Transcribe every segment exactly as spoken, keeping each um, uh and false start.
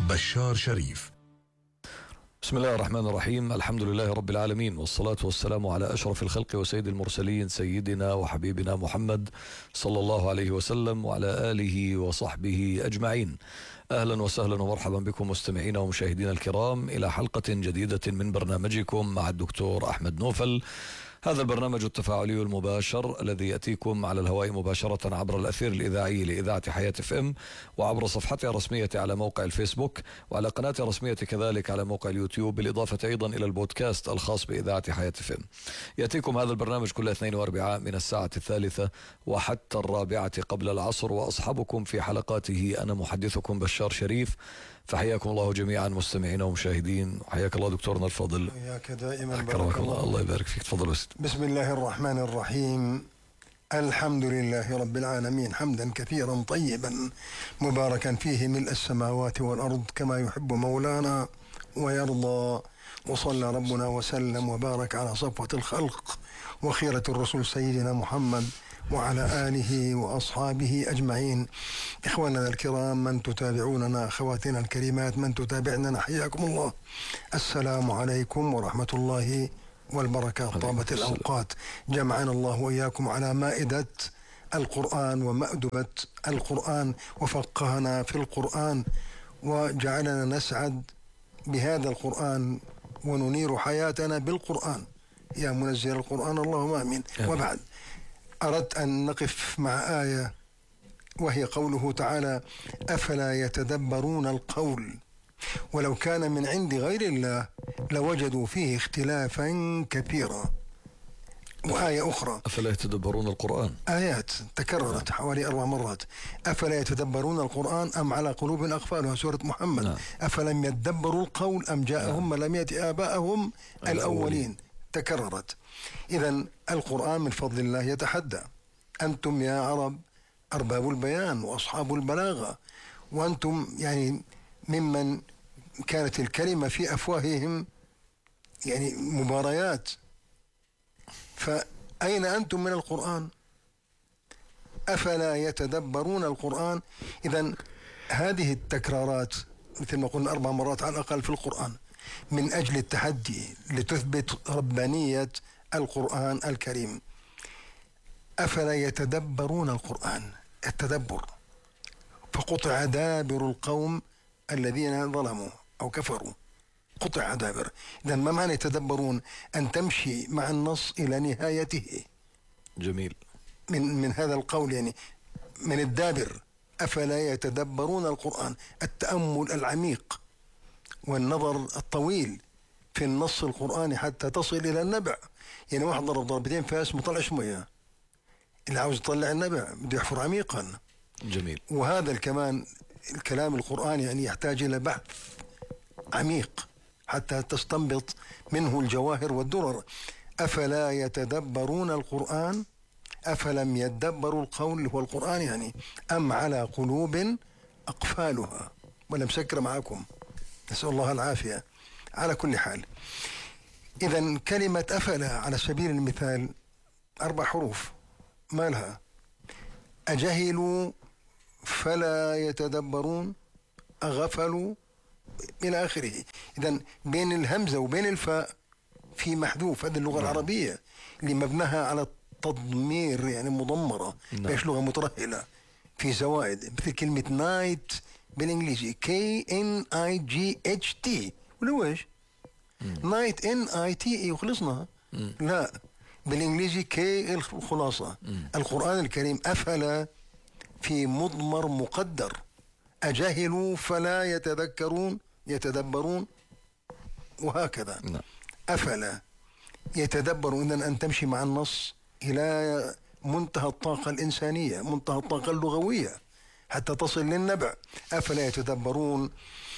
بشار شريف. بسم الله الرحمن الرحيم. الحمد لله رب العالمين، والصلاة والسلام على أشرف الخلق وسيد المرسلين سيدنا وحبيبنا محمد صلى الله عليه وسلم وعلى آله وصحبه أجمعين. أهلا وسهلا ومرحبا بكم مستمعين ومشاهدين الكرام إلى حلقة جديدة من برنامجكم مع الدكتور أحمد نوفل. هذا البرنامج التفاعلي المباشر الذي يأتيكم على الهواء مباشرة عبر الأثير الإذاعي لإذاعة حياة اف ام، وعبر صفحتها الرسمية على موقع الفيسبوك، وعلى قناتها الرسمية كذلك على موقع اليوتيوب، بالإضافة أيضا إلى البودكاست الخاص بإذاعة حياة اف ام. يأتيكم هذا البرنامج كل اثنين واربعاء من الساعة الثالثة وحتى الرابعة قبل العصر، وأصحبكم في حلقاته أنا محدثكم بشار شريف. فحياكم الله جميعا مستمعين ومشاهدين. حياك الله دكتورنا الفاضل. حياك دائما. بارك الله. الله يبارك فيك. تفضل. بس بسم الله الرحمن الرحيم. الحمد لله رب العالمين، حمدا كثيرا طيبا مباركا فيه ملء السماوات والأرض كما يحب مولانا ويرضى. وصلى ربنا وسلم وبارك على صفوة الخلق وخيرة الرسل سيدنا محمد وعلى آله وأصحابه أجمعين. إخواننا الكرام، من تتابعوننا، أخواتنا الكريمات، من تتابعننا، حياكم الله. السلام عليكم ورحمة الله والبركات. طابت الأوقات، جمعنا الله وإياكم على مائدة القرآن ومأدبة القرآن، وفقهنا في القرآن وجعلنا نسعد بهذا القرآن وننير حياتنا بالقرآن يا منزل القرآن، اللهم آمين. وبعد، أردت أن نقف مع آية وهي قوله تعالى: أفلا يتدبرون القول ولو كان من عند غير الله لوجدوا فيه اختلافا كثيرا. وآية أخرى: أفلا يتدبرون القرآن. آيات تكررت حوالي أربع مرات. أفلا يتدبرون القرآن أم على قلوب أقفالها، سورة محمد. نعم. أفلم يتدبروا القول أم جاءهم ما لم يأت آباءهم الأولين. تكررت. إذن القرآن من فضل الله يتحدى. أنتم يا عرب أرباب البيان وأصحاب البلاغة، وأنتم يعني ممن كانت الكلمة في أفواههم يعني مباريات، فأين أنتم من القرآن؟ أفلا يتدبرون القرآن. إذن هذه التكرارات مثل ما قلنا أربع مرات على الأقل في القرآن من أجل التحدي لتثبت ربانية القرآن الكريم. أفلا يتدبرون القرآن، التدبر. فقطع دابر القوم الذين ظلموا أو كفروا، قطع دابر. إذن ما معنى يتدبرون؟ أن تمشي مع النص إلى نهايته. جميل. من, من هذا القول يعني من الدابر. أفلا يتدبرون القرآن، التأمل العميق والنظر الطويل في النص القرآني حتى تصل إلى النبع. يعني واحد ضرب ضربتين فاس مطلعش مياه، اللي عاوز يطلع النبع بده يحفر عميقا. جميل. وهذا كمان الكلام القرآني يعني يحتاج إلى بحث عميق حتى تستنبط منه الجواهر والدرر. أفلا يتدبرون القرآن أفلم يدبروا القول هو القرآن يعني، أم على قلوب أقفالها. ولا مسكر معكم، نسأل الله العافية. على كل حال، إذن كلمة أفلا على سبيل المثال أربع حروف، ما لها؟ أجهلوا فلا يتدبرون، أغفلوا، إلى آخره. إذن بين الهمزة وبين الفاء في محذوف. هذه اللغة العربية اللي مبناها على التضمير يعني مضمرة، باش لغة مترهلة في زوائد، مثل كلمة نايت بالإنجليزي كي إن آي جي إتش تي، ولو إيش نايت إن آي تي إي وخلصنا. مم. لا، بالإنجليزي كي الخلاصة. مم. القرآن الكريم أفلا في مضمر مقدر. أجهلوا فلا يتذكرون يتدبرون، وهكذا. نعم. أفلا يتدبرون، إذن أن تمشي مع النص إلى منتهى الطاقة الإنسانية، منتهى الطاقة اللغوية حتى تصل للنبع. أفلا يتدبرون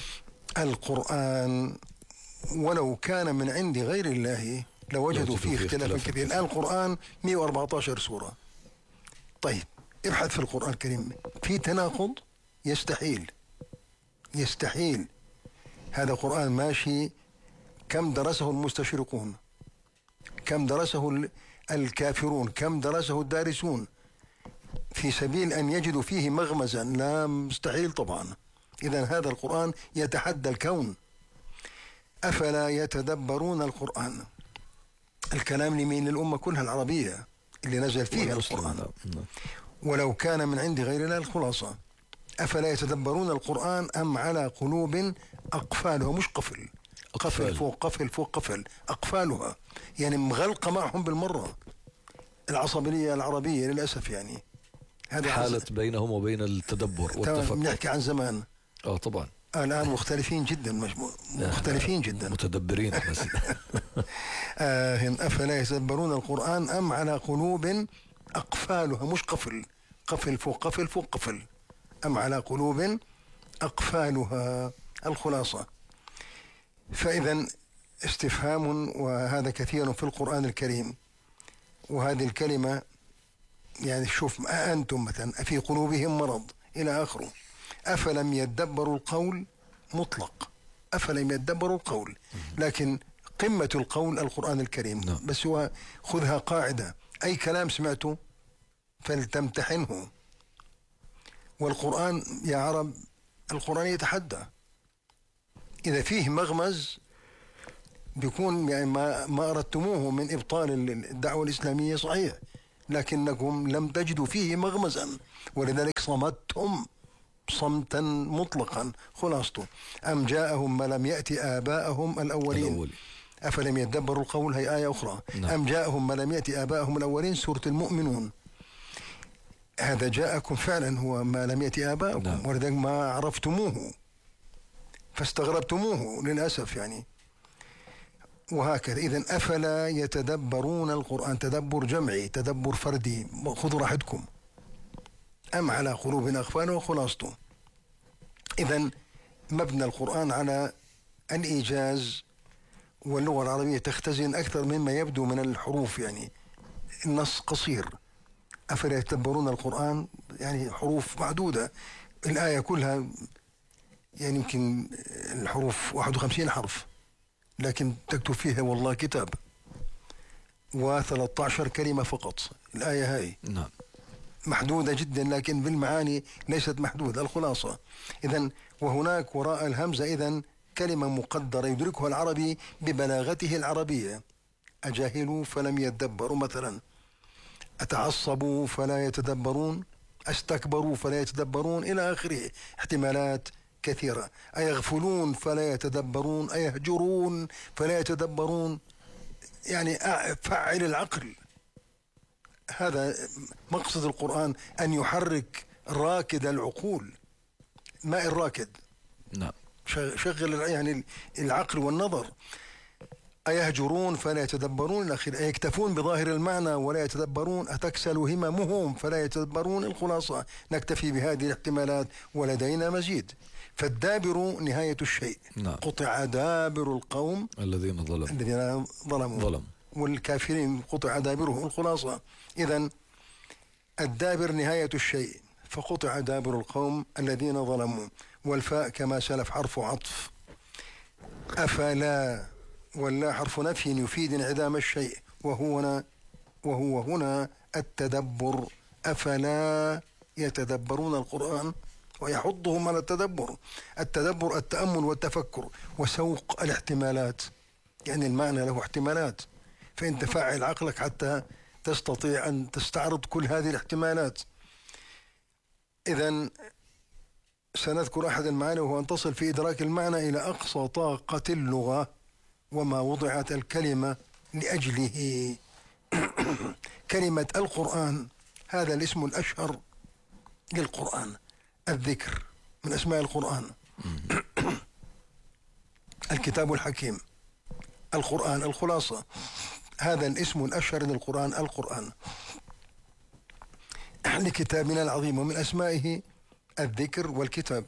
القرآن ولو كان من عند غير الله لوجدوا فيه اختلافا كثيرا. الآن القرآن مئة وأربعة عشر سورة. طيب، ابحث في القرآن الكريم في تناقض؟ يستحيل يستحيل. هذا قرآن ماشي. كم درسه المستشرقون، كم درسه الكافرون، كم درسه الدارسون في سبيل أن يجدوا فيه مغمزا؟ لا، مستحيل طبعا. إذن هذا القرآن يتحدى الكون. أفلا يتدبرون القرآن. الكلام لمين؟ للأمة كلها العربية اللي نزل فيها القرآن. ولو كان من عند غير الله الخلاصة. أفلا يتدبرون القرآن أم على قلوب أقفالها، مش قفل، قفل فوق قفل فوق قفل، أقفالها يعني مغلقة معهم بالمرة. العصبية العربية للأسف يعني هذا حالة بينهم وبين التدبر والتفكر. نحكي عن زمان. اه طبعا الآن مختلفين جدا، مش مختلفين جدا، متدبرين بس. آه أفلا يتدبرون القرآن أم على قلوب أقفالها، مش قفل، قفل فوق قفل فوق قفل، أم على قلوب أقفالها الخلاصة. فإذا استفهام، وهذا كثير في القرآن الكريم. وهذه الكلمة يعني شوف، أنتم مثلا في قلوبهم مرض إلى آخره. أفلم يدبروا القول مطلق، أفلم يدبروا القول، لكن قمة القول القرآن الكريم. نعم. بس هو خذها قاعدة، أي كلام سمعته فلتمتحنه. والقرآن يا عرب القرآن يتحدى، إذا فيه مغمز بيكون يعني ما, ما أردتموه من إبطال الدعوة الإسلامية صحيح، لكنكم لم تجدوا فيه مغمزا، ولذلك صمتهم صمتا مطلقا. خلاصته أم جاءهم ما لم يأتي آباءهم الأولين الأول. أفلم يدبروا القول، هي آية أخرى. نعم. أم جاءهم ما لم يأتي آباءهم الأولين، سورة المؤمنون. هذا جاءكم فعلا هو ما لم يأتي آباءكم. نعم. ولذلك ما عرفتموه فاستغربتموه للأسف يعني. وهكذا. إذن أفلا يتدبرون القرآن، تدبر جمعي تدبر فردي، خذوا راحتكم. أم على قلوب أقفالها وخلاصته. إذن مبنى القرآن على الإيجاز، واللغة العربية تختزن أكثر مما يبدو من الحروف، يعني النص قصير. أفلا يتدبرون القرآن يعني حروف معدودة، الآية كلها يعني يمكن الحروف واحد وخمسين حرف، لكن تكتب فيها والله كتاب، وثلاثة عشر كلمة فقط الآية هاي. نعم. محدودة جدا، لكن بالمعاني ليست محدودة. الخلاصة إذن وهناك وراء الهمزة إذن كلمة مقدرة يدركها العربي ببلاغته العربية. أجاهلوا فلم يدبروا مثلا، أتعصبوا فلا يتدبرون، أستكبروا فلا يتدبرون، إلى آخره. احتمالات كثيرة. أيغفلون فلا يتدبرون، أيهجرون فلا يتدبرون، يعني فعل العقل. هذا مقصد القرآن، أن يحرك راكد العقول، ماء الراكد. نعم. شغل يعني العقل والنظر. أيهجرون فلا يتدبرون الأخير، أيكتفون بظاهر المعنى ولا يتدبرون، أتكسل هممهم فلا يتدبرون. الخلاصة نكتفي بهذه الاحتمالات ولدينا مزيد. فالدابر نهاية الشيء. نعم. قطع دابر القوم الذين ظلموا الذين ظلموا ظلم. والكافرين قطع دابرهم. الخلاصة إذن الدابر نهاية الشيء، فقطع دابر القوم الذين ظلموا. والفاء كما سلف حرف عطف. أفلا ولا حرف نفي يفيد انعدام الشيء، وهو هنا وهو هنا التدبر. أفلا يتدبرون القرآن، ويحضهم على التدبر. التدبر التأمل والتفكر وسوق الاحتمالات، يعني المعنى له احتمالات، فأنت فعل عقلك حتى تستطيع أن تستعرض كل هذه الاحتمالات. إذن سنذكر أحد المعاني، وهو أن تصل في إدراك المعنى إلى أقصى طاقة اللغة وما وضعت الكلمة لأجله. كلمة القرآن هذا الاسم الأشهر للقرآن، الذكر من أسماء القرآن. الكتاب الحكيم، القرآن. الخلاصة هذا الاسم الأشهر للقرآن، القرآن لكتابنا العظيم، ومن أسمائه الذكر والكتاب.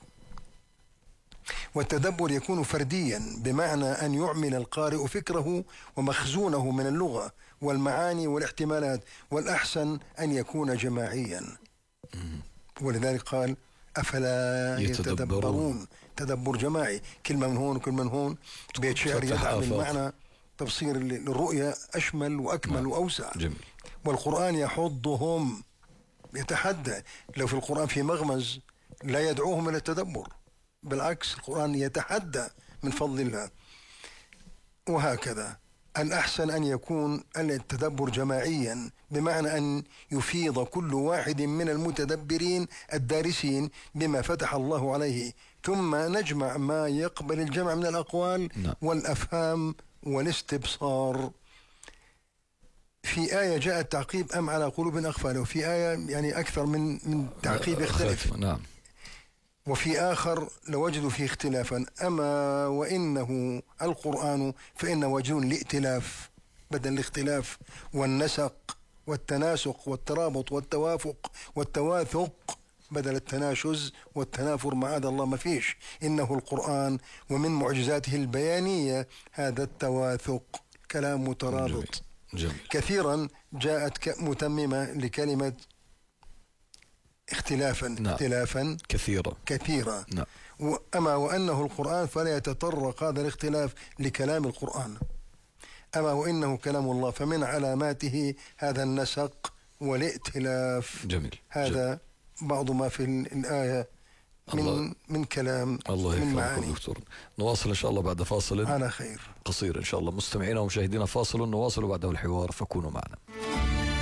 والتدبر يكون فرديا، بمعنى أن يعمل القارئ فكره ومخزونه من اللغة والمعاني والاحتمالات، والأحسن أن يكون جماعيا. ولذلك قال أفلا يتدبرون, يتدبرون. تدبر جماعي، كلمة من هون وكلمة من هون، بيت شعر يدعم المعنى، تبصير الرؤية أشمل وأكمل وأوسع. جميل. والقرآن يحضهم، يتحدى. لو في القرآن في مغمز لا يدعوهم إلى التدبر، بالعكس القرآن يتحدى من فضل الله. وهكذا الأحسن أن يكون التدبر جماعيا، بمعنى أن يفيض كل واحد من المتدبرين الدارسين بما فتح الله عليه، ثم نجمع ما يقبل الجمع من الأقوال نعم. والأفهام والاستبصار. في آية جاء التعقيب أم على قلوب أقفالها، وفي آية يعني أكثر من من تعقيب يختلف. نعم. وفي آخر لوجدوا فيه اختلافا، أما وإنه القرآن فإن وجدون الائتلاف بدل الاختلاف، والنسق والتناسق والترابط والتوافق والتواثق بدل التناشز والتنافر. معاذ الله ما فيش. إنه القرآن ومن معجزاته البيانية هذا التواثق، كلام مترابط. جميل. جميل. كثيرا جاءت متممة لكلمة اختلافا. نعم. اختلافا كثيرا كثيرا. نعم. أما وأنه القرآن فلا يتطرق هذا الاختلاف لكلام القرآن. أما وإنه كلام الله فمن علاماته هذا النسق والائتلاف. جميل. هذا جميل. بعض ما في الآية من الله من كلام الله من يحفظكم معاني. دكتور. نواصل إن شاء الله بعد فاصل على خير قصير إن شاء الله. مستمعينا ومشاهدينا، فاصل نواصل بعده الحوار، فكونوا معنا.